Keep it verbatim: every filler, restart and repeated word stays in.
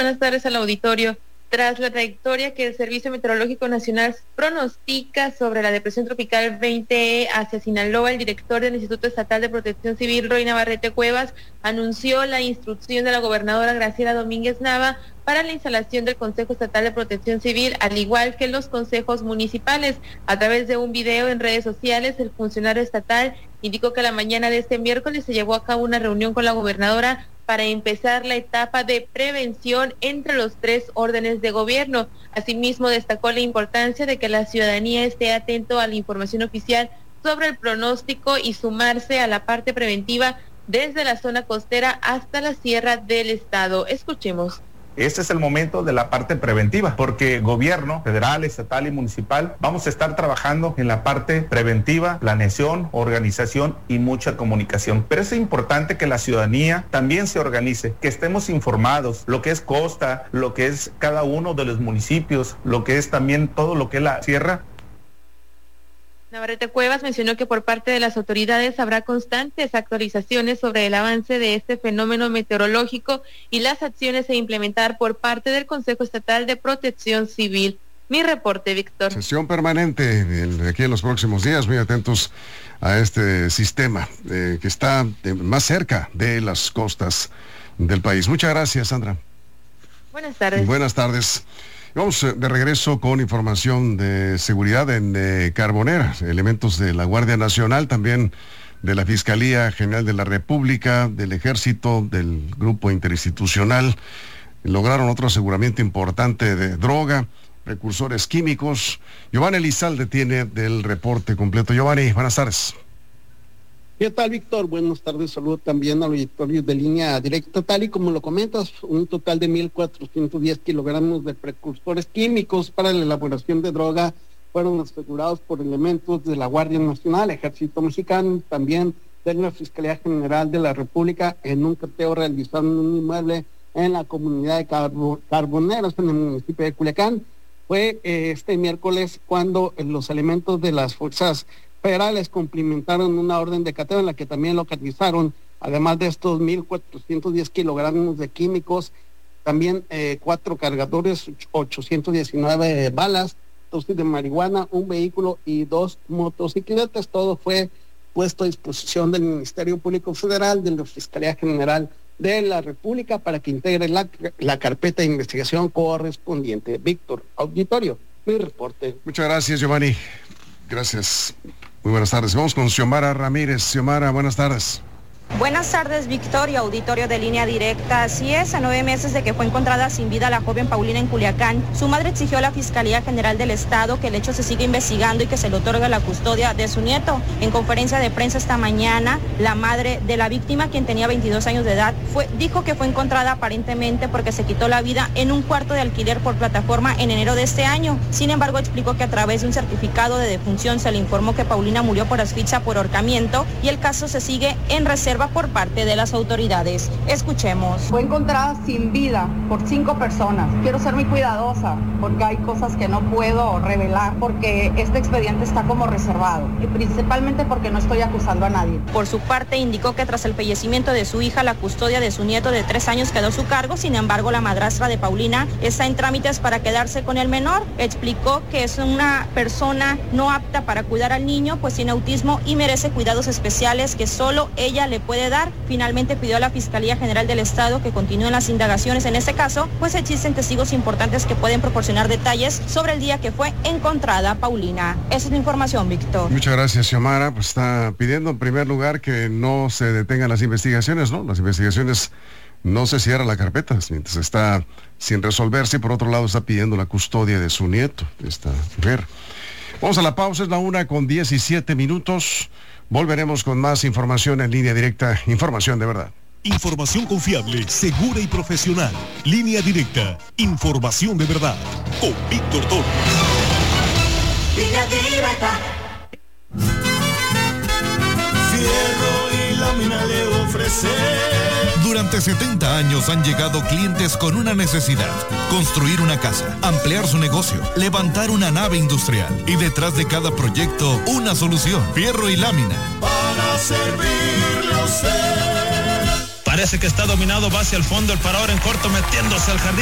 buenas tardes al auditorio. Tras la trayectoria que el Servicio Meteorológico Nacional pronostica sobre la depresión tropical veinte E hacia Sinaloa, el director del Instituto Estatal de Protección Civil, Roy Navarrete Cuevas, anunció la instrucción de la gobernadora Graciela Domínguez Nava para la instalación del Consejo Estatal de Protección Civil, al igual que los consejos municipales. A través de un video en redes sociales, el funcionario estatal indicó que la mañana de este miércoles se llevó a cabo una reunión con la gobernadora para empezar la etapa de prevención entre los tres órdenes de gobierno. Asimismo, destacó la importancia de que la ciudadanía esté atento a la información oficial sobre el pronóstico y sumarse a la parte preventiva desde la zona costera hasta la sierra del estado. Escuchemos. Este es el momento de la parte preventiva, porque gobierno federal, estatal y municipal vamos a estar trabajando en la parte preventiva, planeación, organización y mucha comunicación. Pero es importante que la ciudadanía también se organice, que estemos informados, lo que es costa, lo que es cada uno de los municipios, lo que es también todo lo que es la sierra. Navarrete Cuevas mencionó que por parte de las autoridades habrá constantes actualizaciones sobre el avance de este fenómeno meteorológico y las acciones a implementar por parte del Consejo Estatal de Protección Civil. Mi reporte, Víctor. Sesión permanente de aquí en los próximos días, muy atentos a este sistema eh, que está de, más cerca de las costas del país. Muchas gracias, Sandra. Buenas tardes. Buenas tardes. Vamos de regreso con información de seguridad en eh, Carbonera. Elementos de la Guardia Nacional, también de la Fiscalía General de la República, del Ejército, del Grupo Interinstitucional, lograron otro aseguramiento importante de droga, precursores químicos. Giovanni Elizalde tiene del reporte completo. Giovanni, buenas tardes. ¿Qué tal, Víctor? Buenas tardes, saludo también al auditorio de Línea Directa. Tal y como lo comentas, un total de mil cuatrocientos diez kilogramos de precursores químicos para la elaboración de droga fueron asegurados por elementos de la Guardia Nacional, Ejército Mexicano, también de la Fiscalía General de la República, en un cateo realizado en un inmueble en la comunidad de Carbo- Carboneros, en el municipio de Culiacán. Fue eh, este miércoles cuando eh, los elementos de las fuerzas federales cumplimentaron una orden de cateo en la que también localizaron, además de estos mil cuatrocientos diez kilogramos de químicos, también eh, cuatro cargadores, ochocientos diecinueve balas, dosis de marihuana, un vehículo y dos motocicletas. Todo fue puesto a disposición del Ministerio Público Federal, de la Fiscalía General de la República, para que integre la, la carpeta de investigación correspondiente. Víctor, auditorio, mi reporte. Muchas gracias, Giovanni. Gracias. Muy buenas tardes. Vamos con Xiomara Ramírez. Xiomara, buenas tardes. Buenas tardes, Victoria, auditorio de Línea Directa. Así es, a nueve meses de que fue encontrada sin vida la joven Paulina en Culiacán, su madre exigió a la Fiscalía General del Estado que el hecho se siga investigando y que se le otorgue la custodia de su nieto. En conferencia de prensa esta mañana, la madre de la víctima, quien tenía veintidós años de edad, fue, dijo que fue encontrada aparentemente porque se quitó la vida en un cuarto de alquiler por plataforma en enero de este año. Sin embargo, explicó que a través de un certificado de defunción se le informó que Paulina murió por asfixia por ahorcamiento y el caso se sigue en reserva por parte de las autoridades. Escuchemos. Fue encontrada sin vida por cinco personas. Quiero ser muy cuidadosa porque hay cosas que no puedo revelar porque este expediente está como reservado y principalmente porque no estoy acusando a nadie. Por su parte, indicó que tras el fallecimiento de su hija, la custodia de su nieto de tres años quedó a su cargo. Sin embargo, la madrastra de Paulina está en trámites para quedarse con el menor. Explicó que es una persona no apta para cuidar al niño, pues tiene autismo y merece cuidados especiales que solo ella le puede dar. Finalmente pidió a la Fiscalía General del Estado que continúen las indagaciones en este caso, pues existen testigos importantes que pueden proporcionar detalles sobre el día que fue encontrada Paulina. Esa es la información, Víctor. Muchas gracias, Xiomara. Pues está pidiendo en primer lugar que no se detengan las investigaciones, ¿no? Las investigaciones, no se cierra la carpeta mientras está sin resolverse, y por otro lado está pidiendo la custodia de su nieto, de esta mujer. Vamos a la pausa, es la una con diecisiete minutos. Volveremos con más información en Línea Directa, información de verdad. Información confiable, segura y profesional. Línea Directa, información de verdad. Con Víctor Toro. Línea Directa. Fierro y lámina le ofrece. Durante setenta años han llegado clientes con una necesidad: construir una casa, ampliar su negocio, levantar una nave industrial. Y detrás de cada proyecto, una solución: fierro y lámina. Para servirle a usted. Parece que está dominado, va hacia el fondo, el parador en corto, metiéndose al jardín.